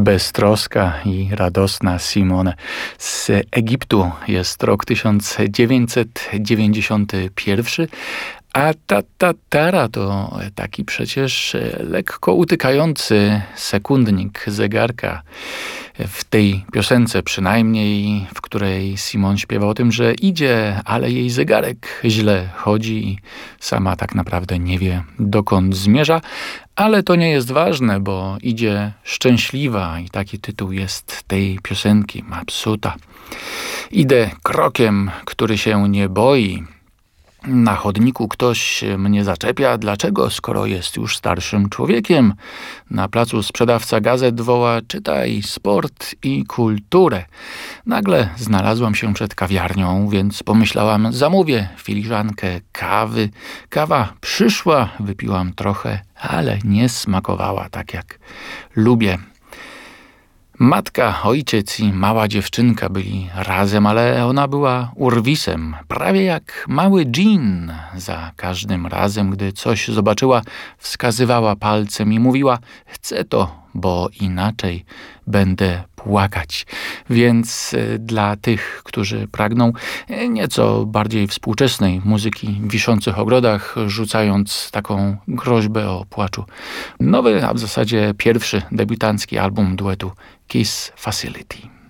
Beztroska i radosna Simone z Egiptu. Jest rok 1991, a ta to taki przecież lekko utykający sekundnik zegarka. W tej piosence przynajmniej, w której Simone śpiewa o tym, że idzie, ale jej zegarek źle chodzi i sama tak naprawdę nie wie, dokąd zmierza. Ale to nie jest ważne, bo idzie szczęśliwa i taki tytuł jest tej piosenki, Mapsuta. Idę krokiem, który się nie boi. Na chodniku ktoś mnie zaczepia. Dlaczego, skoro jest już starszym człowiekiem? Na placu sprzedawca gazet woła: czytaj sport i kulturę. Nagle znalazłam się przed kawiarnią, więc pomyślałam, zamówię filiżankę kawy. Kawa przyszła, wypiłam trochę, ale nie smakowała tak jak lubię. Matka, ojciec i mała dziewczynka byli razem, ale ona była urwisem, prawie jak mały dżin. Za każdym razem, gdy coś zobaczyła, wskazywała palcem i mówiła: chcę to, bo inaczej będę płakać. Więc dla tych, którzy pragną nieco bardziej współczesnej muzyki w wiszących ogrodach, rzucając taką groźbę o płaczu, nowy, a w zasadzie pierwszy debiutancki album duetu Kiss Facility.